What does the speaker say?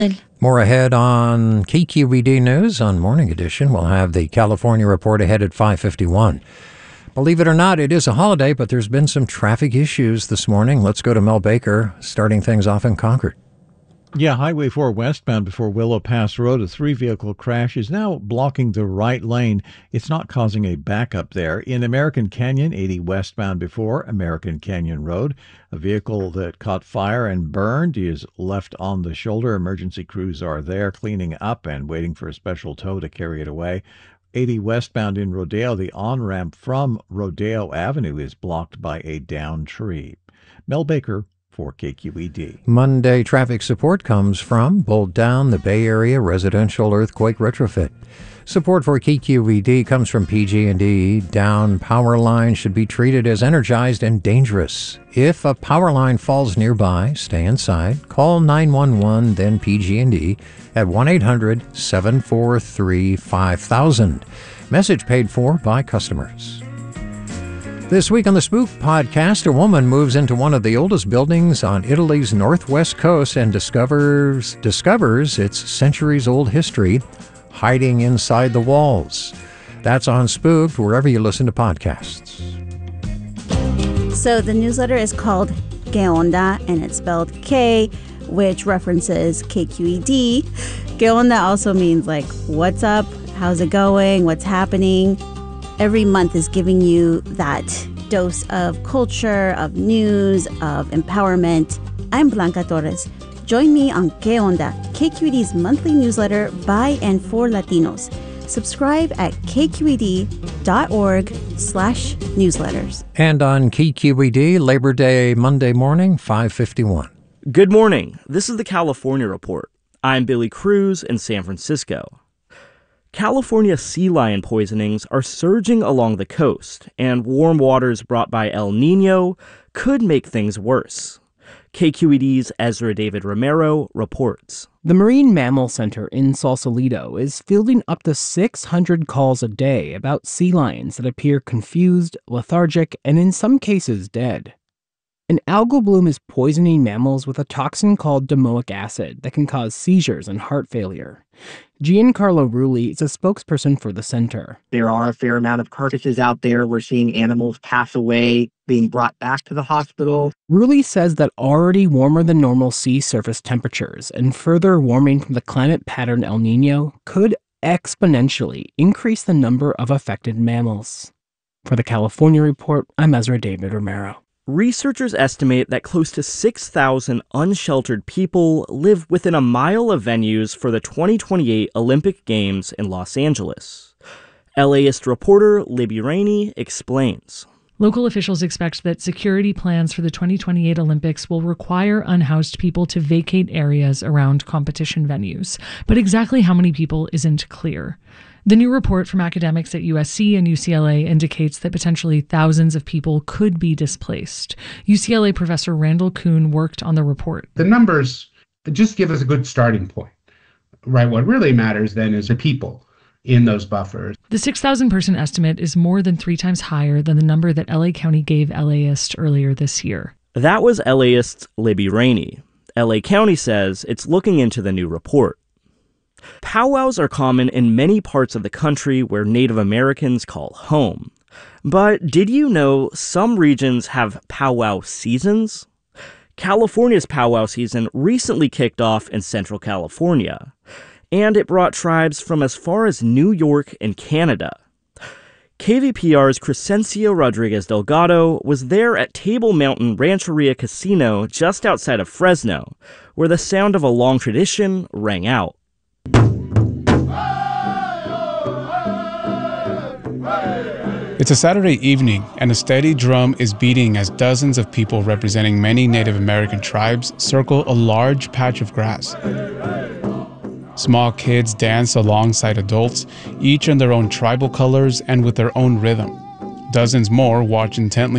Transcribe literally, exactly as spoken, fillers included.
More ahead on K Q E D News on Morning Edition. We'll have the California report ahead at five fifty-one. Believe it or not, it is a holiday, but there's been some traffic issues this morning. Let's go to Mel Baker, starting things off in Concord. Yeah, Highway four westbound before Willow Pass Road, a three-vehicle crash is now blocking the right lane. It's not causing a backup there. In American Canyon, eighty westbound before American Canyon Road, a vehicle that caught fire and burned is left on the shoulder. Emergency crews are there cleaning up and waiting for a special tow to carry it away. eighty westbound in Rodeo, the on-ramp from Rodeo Avenue is blocked by a downed tree. Mel Baker for K Q E D. Monday traffic support comes from Bolt Down, the Bay Area residential earthquake retrofit. Support for K Q E D comes from P G and E. Down power lines should be treated as energized and dangerous. If a power line falls nearby, stay inside. Call nine one one, then P G and E at one eight hundred, seven four three, five thousand. Message paid for by customers. This week on the Spook Podcast, a woman moves into one of the oldest buildings on Italy's northwest coast and discovers discovers its centuries-old history hiding inside the walls. That's on Spooked, wherever you listen to podcasts. So the newsletter is called Que Onda, and it's spelled K, which references K Q E D. Que Onda also means like, what's up? How's it going? What's happening? Every month is giving you that dose of culture, of news, of empowerment. I'm Blanca Torres. Join me on Que Onda, K Q E D's monthly newsletter by and for Latinos. Subscribe at kqed.org slash newsletters. And on K Q E D, Labor Day Monday morning, five fifty-one. Good morning. This is the California Report. I'm Billy Cruz in San Francisco. California sea lion poisonings are surging along the coast, and warm waters brought by El Nino could make things worse. K Q E D's Ezra David Romero reports. The Marine Mammal Center in Sausalito is fielding up to six hundred calls a day about sea lions that appear confused, lethargic, and in some cases dead. An algal bloom is poisoning mammals with a toxin called domoic acid that can cause seizures and heart failure. Giancarlo Rulli is a spokesperson for the center. There are a fair amount of carcasses out there. We're seeing animals pass away, being brought back to the hospital. Rulli says that already warmer than normal sea surface temperatures and further warming from the climate pattern El Nino could exponentially increase the number of affected mammals. For the California Report, I'm Ezra David Romero. Researchers estimate that close to six thousand unsheltered people live within a mile of venues for the twenty twenty-eight Olympic Games in Los Angeles. LAist reporter Libby Rainey explains. Local officials expect that security plans for the twenty twenty-eight Olympics will require unhoused people to vacate areas around competition venues, but exactly how many people isn't clear. The new report from academics at U S C and U C L A indicates that potentially thousands of people could be displaced. U C L A professor Randall Kuhn worked on the report. The numbers just give us a good starting point, right? What really matters then is the people in those buffers. The six thousand person estimate is more than three times higher than the number that L A County gave LAist earlier this year. That was LAist's Libby Rainey. L A County says it's looking into the new report. Powwows are common in many parts of the country where Native Americans call home. But did you know some regions have powwow seasons? California's powwow season recently kicked off in Central California, and it brought tribes from as far as New York and Canada. K V P R's Crescencio Rodriguez Delgado was there at Table Mountain Rancheria Casino just outside of Fresno, where the sound of a long tradition rang out. It's a Saturday evening, and a steady drum is beating as dozens of people representing many Native American tribes circle a large patch of grass. Small kids dance alongside adults, each in their own tribal colors and with their own rhythm. Dozens more watch intently